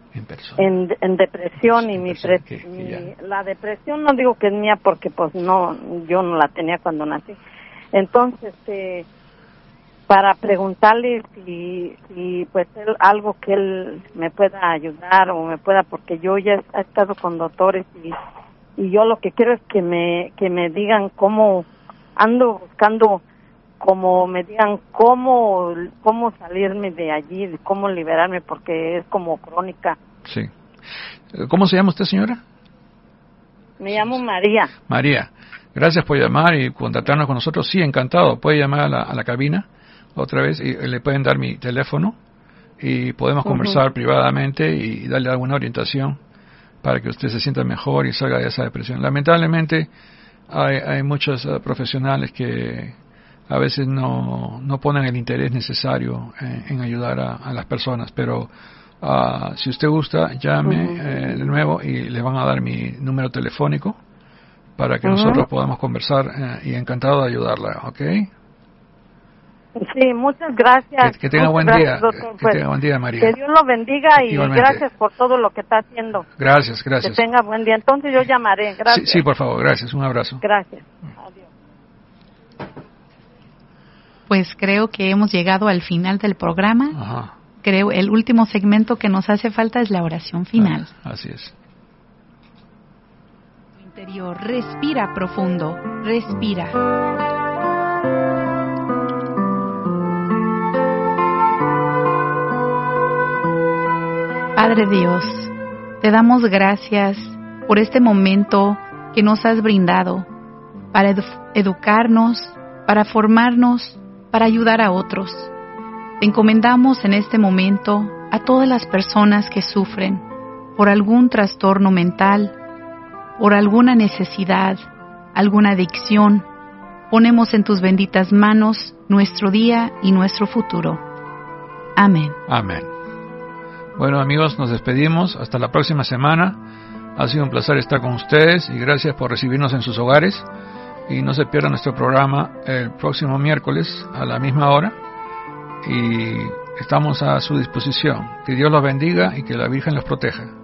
en depresión, y que la depresión no digo que es mía porque pues no, yo no la tenía cuando nací. Entonces, para preguntarle si pues algo que él me pueda ayudar o me pueda, porque yo ya he estado con doctores y yo lo que quiero es que me digan cómo ando buscando, como me digan cómo salirme de allí, cómo liberarme, porque es como crónica. Sí. ¿Cómo se llama usted, señora? Me llamo María. María, gracias por llamar y contactarnos con nosotros. Sí, encantado. Puede llamar a la cabina otra vez y le pueden dar mi teléfono y podemos conversar privadamente y darle alguna orientación para que usted se sienta mejor y salga de esa depresión. Lamentablemente hay muchos profesionales que a veces no ponen el interés necesario en ayudar a las personas, pero si usted gusta, llame de nuevo y le van a dar mi número telefónico para que nosotros podamos conversar y encantado de ayudarla, ¿ok? Sí, muchas gracias. Que tenga buen día, doctor, que tenga buen día, María. Que Dios lo bendiga y igualmente. Gracias por todo lo que está haciendo. Gracias. Que tenga buen día. Entonces yo llamaré. Gracias. Sí, por favor, gracias. Un abrazo. Gracias. Adiós. Pues creo que hemos llegado al final del programa. Ajá. Creo el último segmento que nos hace falta es la oración final. Así es. Interior, respira profundo, respira. Padre Dios, te damos gracias por este momento que nos has brindado para educarnos, para formarnos, para ayudar a otros. Te encomendamos en este momento a todas las personas que sufren por algún trastorno mental, por alguna necesidad, alguna adicción. Ponemos en tus benditas manos nuestro día y nuestro futuro. Amén. Amén. Bueno, amigos, nos despedimos. Hasta la próxima semana. Ha sido un placer estar con ustedes y gracias por recibirnos en sus hogares. Y no se pierda nuestro programa el próximo miércoles a la misma hora. Y estamos a su disposición. Que Dios los bendiga y que la Virgen los proteja.